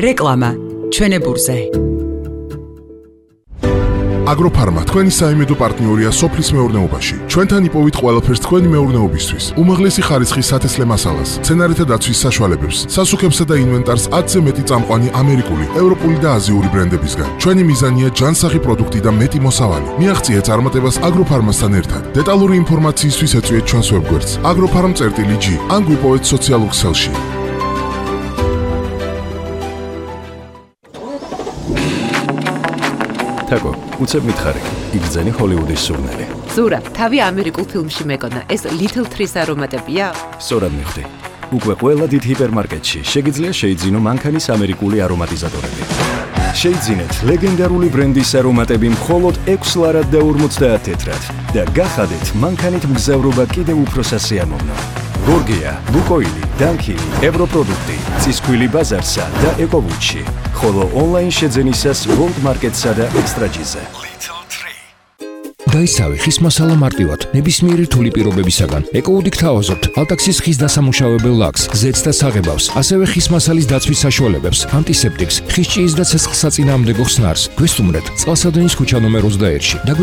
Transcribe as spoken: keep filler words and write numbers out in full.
რეკლამა ჩვენებურზე. აგროფარმა თქვენი საიმედო პარტნიორია სოფლის მეურნეობაში. ჩვენთან იპოვით ყველაფერს თქვენი მეურნეობისთვის. უმაღლესი ხარისხის სათესლე მასალას, მცენარეთა დაცვის საშუალებებს, სასუქებსა და ინვენტარს ათზე მეტი წამყვანი ამერიკული, ევროპული და აზიური ბრენდებისგან. ჩვენი მიზანია ჯანსაღი პროდუქტი და მეტი მოსავალი. მიაღწიეთ წარმატებას აგროფარმასთან ერთად. დეტალური ინფორმაციისთვის ეწვიეთ ჩვენს ვებგვერდს agroffarm.gi ან გვიპოვეთ სოციალურ ქსელში. თაკო, უცებ მითხარი, იგრძენი ჰოლივუდის სურნელი. ზურა, თავი ამერიკულ ფილმში მეკონა, ეს Little Trees არომატებია? სწორად მიხვდი. უკვე ყველა დიდ ჰიპერმარკეტში შეგიძლია შეიძინო მანქანის ამერიკული არომატიზატორები. შეიძინეთ ლეგენდარული ბრენდის არომატები მხოლოდ ექვს ლარად და ორმოცდაათ თეთრად და გახადეთ მანქანით მგზავრობა კიდევ უფრო სასიამოვნო. გორგია, ლუკოილი, დანკილი, ევროპროდუქტი, ცისქვილი ბაზარსა და ეკოვუჩი, ხოლო ონლაინ შეძენისას World Market-სა და ექსტრაჯიზე. დაისავი ხის მასალა მარტივად, ნებისმიერი რთული პირობებისაგან. ეკოუდი გთავაზობთ ალტაქსის ხის დასამუშავებელ ლაქს, ზეთს და საღებავს, ასევე ხის მასალის დაცვის საშუალებებს, ანტისეპტიკს, ხის ჭიის და ცეცხლსაწინააღმდეგო ხსნარს. გვესტუმრეთ წყალსადენის ქუჩა ნომერ ოცდაერთში.